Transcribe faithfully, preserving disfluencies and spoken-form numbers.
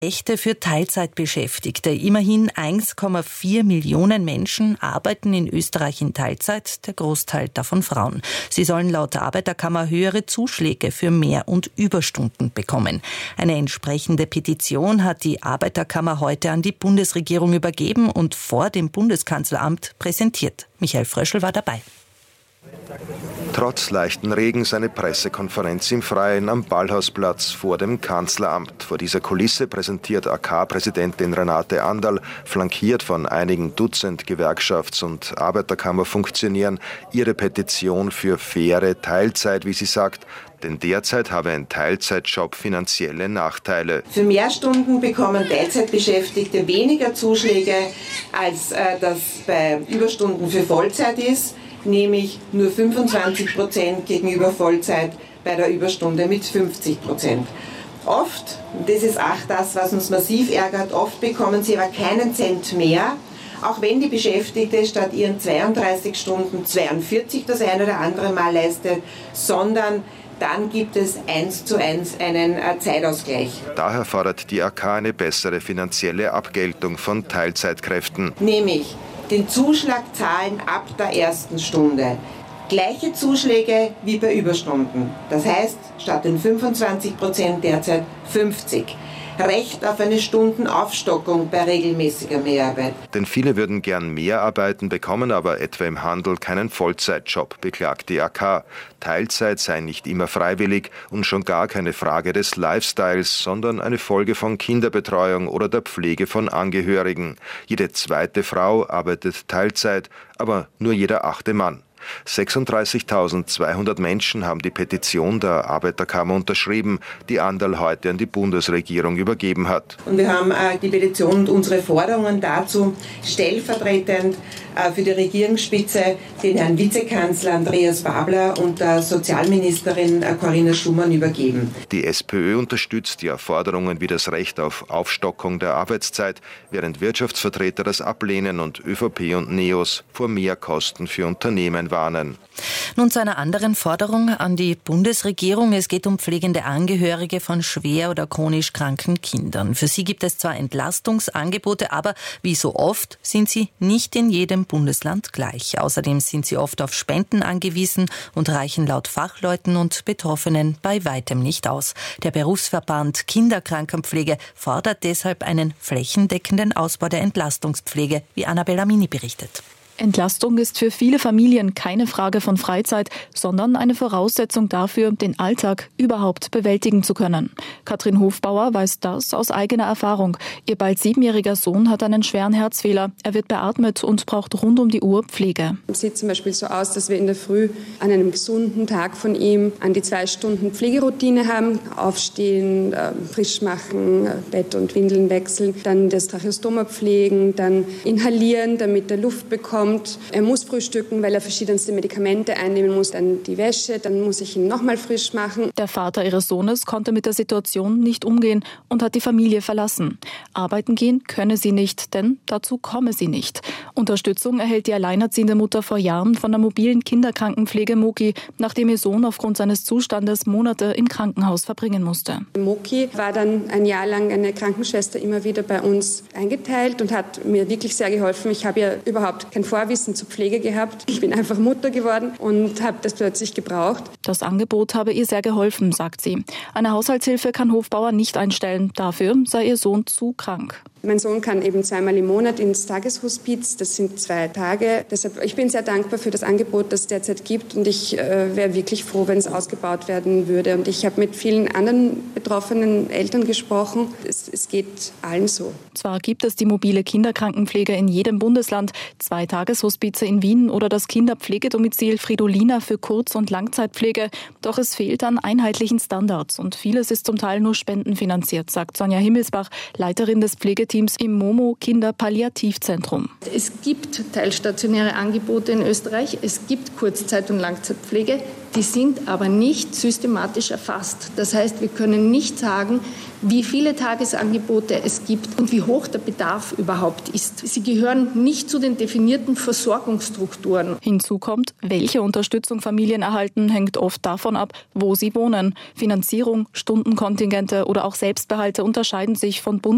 Rechte für Teilzeitbeschäftigte. Immerhin eins Komma vier Millionen Menschen arbeiten in Österreich in Teilzeit, der Großteil davon Frauen. Sie sollen laut der Arbeiterkammer höhere Zuschläge für Mehr- und Überstunden bekommen. Eine entsprechende Petition hat die Arbeiterkammer heute an die Bundesregierung übergeben und vor dem Bundeskanzleramt präsentiert. Michael Fröschl war dabei. Trotz leichten Regens eine Pressekonferenz im Freien am Ballhausplatz vor dem Kanzleramt. Vor dieser Kulisse präsentiert A K-Präsidentin Renate Anderl, flankiert von einigen Dutzend Gewerkschafts- und Arbeiterkammerfunktionären, ihre Petition für faire Teilzeit, wie sie sagt. Denn derzeit habe ein Teilzeitjob finanzielle Nachteile. Für Mehrstunden bekommen Teilzeitbeschäftigte weniger Zuschläge, als äh, das bei Überstunden für Vollzeit ist. Nämlich nur fünfundzwanzig Prozent gegenüber Vollzeit bei der Überstunde mit fünfzig Prozent. Oft, und das ist auch das, was uns massiv ärgert, oft bekommen sie aber keinen Cent mehr, auch wenn die Beschäftigte statt ihren zweiunddreißig Stunden zweiundvierzig das ein oder andere Mal leistet, sondern dann gibt es eins zu eins einen Zeitausgleich. Daher fordert die A K eine bessere finanzielle Abgeltung von Teilzeitkräften. Nämlich den Zuschlag zahlen ab der ersten Stunde. Gleiche Zuschläge wie bei Überstunden. Das heißt, statt den fünfundzwanzig Prozent derzeit fünfzig. Recht auf eine Stundenaufstockung bei regelmäßiger Mehrarbeit. Denn viele würden gern mehr arbeiten, bekommen aber etwa im Handel keinen Vollzeitjob, beklagt die A K. Teilzeit sei nicht immer freiwillig und schon gar keine Frage des Lifestyles, sondern eine Folge von Kinderbetreuung oder der Pflege von Angehörigen. Jede zweite Frau arbeitet Teilzeit, aber nur jeder achte Mann. sechsunddreißigtausendzweihundert Menschen haben die Petition der Arbeiterkammer unterschrieben, die Anderl heute an die Bundesregierung übergeben hat. Und wir haben äh, die Petition und unsere Forderungen dazu stellvertretend äh, für die Regierungsspitze den Herrn Vizekanzler Andreas Babler und der Sozialministerin äh, Corinna Schumann übergeben. Die SPÖ unterstützt die Forderungen wie das Recht auf Aufstockung der Arbeitszeit, während Wirtschaftsvertreter das ablehnen und ÖVP und NEOS vor Mehrkosten für Unternehmen warnen. Nun zu einer anderen Forderung an die Bundesregierung. Es geht um pflegende Angehörige von schwer oder chronisch kranken Kindern. Für sie gibt es zwar Entlastungsangebote, aber wie so oft sind sie nicht in jedem Bundesland gleich. Außerdem sind sie oft auf Spenden angewiesen und reichen laut Fachleuten und Betroffenen bei weitem nicht aus. Der Berufsverband Kinderkrankenpflege fordert deshalb einen flächendeckenden Ausbau der Entlastungspflege, wie Annabella Mini berichtet. Entlastung ist für viele Familien keine Frage von Freizeit, sondern eine Voraussetzung dafür, den Alltag überhaupt bewältigen zu können. Katrin Hofbauer weiß das aus eigener Erfahrung. Ihr bald siebenjähriger Sohn hat einen schweren Herzfehler. Er wird beatmet und braucht rund um die Uhr Pflege. Es sieht zum Beispiel so aus, dass wir in der Früh an einem gesunden Tag von ihm an die zwei Stunden Pflegeroutine haben. Aufstehen, frisch machen, Bett und Windeln wechseln, dann das Tracheostoma pflegen, dann inhalieren, damit er Luft bekommt. Er muss frühstücken, weil er verschiedenste Medikamente einnehmen muss. Dann die Wäsche, dann muss ich ihn nochmal frisch machen. Der Vater ihres Sohnes konnte mit der Situation nicht umgehen und hat die Familie verlassen. Arbeiten gehen könne sie nicht, denn dazu komme sie nicht. Unterstützung erhält die alleinerziehende Mutter vor Jahren von der mobilen Kinderkrankenpflege Moki, nachdem ihr Sohn aufgrund seines Zustandes Monate im Krankenhaus verbringen musste. Moki war dann ein Jahr lang eine Krankenschwester immer wieder bei uns eingeteilt und hat mir wirklich sehr geholfen. Ich habe ja überhaupt kein Vorwissen zur Pflege gehabt. Ich bin einfach Mutter geworden und habe das plötzlich gebraucht. Das Angebot habe ihr sehr geholfen, sagt sie. Eine Haushaltshilfe kann Hofbauer nicht einstellen. Dafür sei ihr Sohn zu krank. Mein Sohn kann eben zweimal im Monat ins Tageshospiz, das sind zwei Tage. Deshalb, ich bin sehr dankbar für das Angebot, das es derzeit gibt und ich äh, wäre wirklich froh, wenn es ausgebaut werden würde. Und ich habe mit vielen anderen betroffenen Eltern gesprochen. Es, es geht allen so. Zwar gibt es die mobile Kinderkrankenpflege in jedem Bundesland, zwei Tageshospize in Wien oder das Kinderpflegedomizil Fridolina für Kurz- und Langzeitpflege, doch es fehlt an einheitlichen Standards und vieles ist zum Teil nur spendenfinanziert, sagt Sonja Himmelsbach, Leiterin des Pflegeteams im Momo Kinderpalliativzentrum. Es gibt teilstationäre Angebote in Österreich, es gibt Kurzzeit- und Langzeitpflege, die sind aber nicht systematisch erfasst. Das heißt, wir können nicht sagen, wie viele Tagesangebote es gibt und wie hoch der Bedarf überhaupt ist. Sie gehören nicht zu den definierten Versorgungsstrukturen. Hinzu kommt, welche Unterstützung Familien erhalten, hängt oft davon ab, wo sie wohnen. Finanzierung, Stundenkontingente oder auch Selbstbehalte unterscheiden sich von Bund